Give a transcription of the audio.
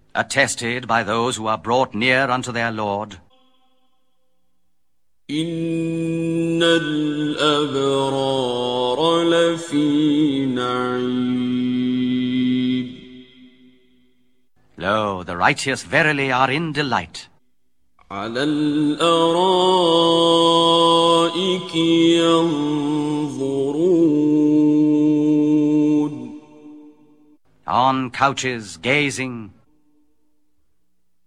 attested by those who are brought near unto their Lord. إن الأبرار لفي نعيم. Lo, the righteous verily are in delight. على الأرائك ينظرون. On couches gazing.